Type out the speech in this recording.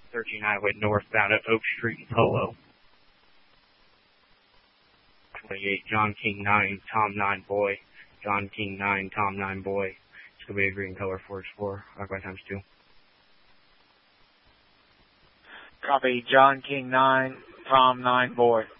13 Highway northbound at Oak Street in Polo. 28 John King 9, Tom 9 Boy. John King 9, Tom 9 Boy. It's going to be a green color 4X4, by times 2. Copy, John King 9, Tom 9 Boy.